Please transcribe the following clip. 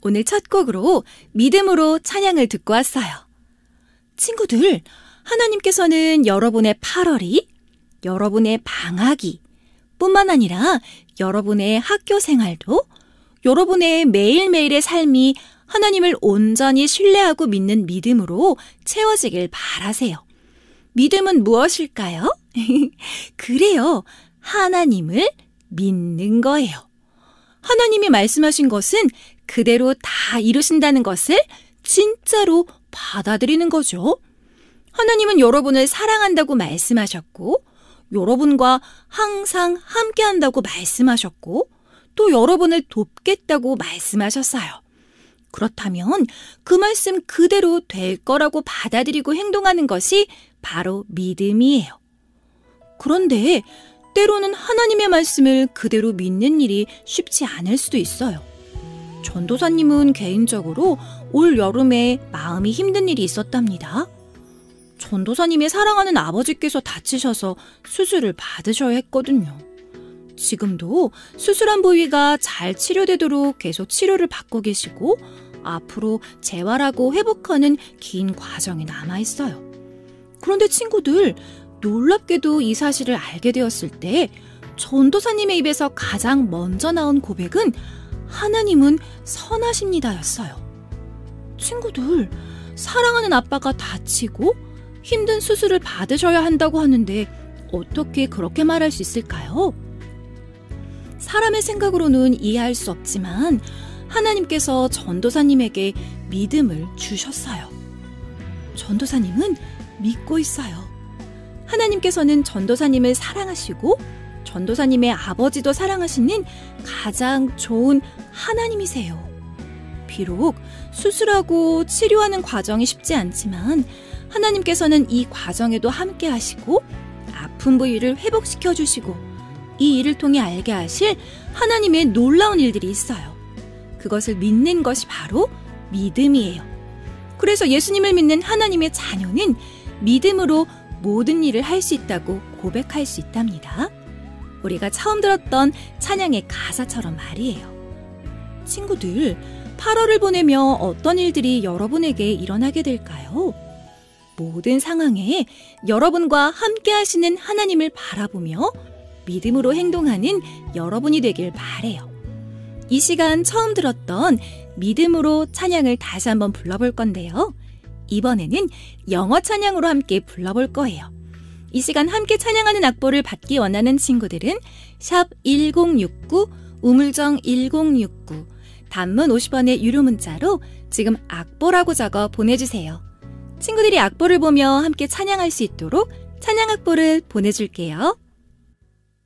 오늘 첫 곡으로 믿음으로 찬양을 듣고 왔어요. 친구들, 하나님께서는 여러분의 8월이, 여러분의 방학이, 뿐만 아니라 여러분의 학교 생활도, 여러분의 매일매일의 삶이 하나님을 온전히 신뢰하고 믿는 믿음으로 채워지길 바라세요. 믿음은 무엇일까요? 그래요. 하나님을 믿는 거예요. 하나님이 말씀하신 것은 그대로 다 이루신다는 것을 진짜로 받아들이는 거죠. 하나님은 여러분을 사랑한다고 말씀하셨고, 여러분과 항상 함께한다고 말씀하셨고, 또 여러분을 돕겠다고 말씀하셨어요. 그렇다면 그 말씀 그대로 될 거라고 받아들이고 행동하는 것이 바로 믿음이에요. 그런데 때로는 하나님의 말씀을 그대로 믿는 일이 쉽지 않을 수도 있어요. 전도사님은 개인적으로 올 여름에 마음이 힘든 일이 있었답니다. 전도사님의 사랑하는 아버지께서 다치셔서 수술을 받으셔야 했거든요. 지금도 수술한 부위가 잘 치료되도록 계속 치료를 받고 계시고 앞으로 재활하고 회복하는 긴 과정이 남아있어요. 그런데 친구들, 놀랍게도 이 사실을 알게 되었을 때 전도사님의 입에서 가장 먼저 나온 고백은 하나님은 선하십니다였어요. 친구들, 사랑하는 아빠가 다치고 힘든 수술을 받으셔야 한다고 하는데 어떻게 그렇게 말할 수 있을까요? 사람의 생각으로는 이해할 수 없지만 하나님께서 전도사님에게 믿음을 주셨어요. 전도사님은 믿고 있어요. 하나님께서는 전도사님을 사랑하시고 전도사님의 아버지도 사랑하시는 가장 좋은 하나님이세요. 비록 수술하고 치료하는 과정이 쉽지 않지만 하나님께서는 이 과정에도 함께 하시고 아픈 부위를 회복시켜 주시고 이 일을 통해 알게 하실 하나님의 놀라운 일들이 있어요. 그것을 믿는 것이 바로 믿음이에요. 그래서 예수님을 믿는 하나님의 자녀는 믿음으로 모든 일을 할 수 있다고 고백할 수 있답니다. 우리가 처음 들었던 찬양의 가사처럼 말이에요. 친구들, 8월을 보내며 어떤 일들이 여러분에게 일어나게 될까요? 모든 상황에 여러분과 함께 하시는 하나님을 바라보며 믿음으로 행동하는 여러분이 되길 바래요. 이 시간 처음 들었던 믿음으로 찬양을 다시 한번 불러볼 건데요. 이번에는 영어 찬양으로 함께 불러볼 거예요. 이 시간 함께 찬양하는 악보를 받기 원하는 친구들은 샵 1069, 우물정 1069, 단문 50원의 유료 문자로 지금 악보라고 적어 보내주세요. 친구들이 악보를 보며 함께 찬양할 수 있도록 찬양 악보를 보내줄게요.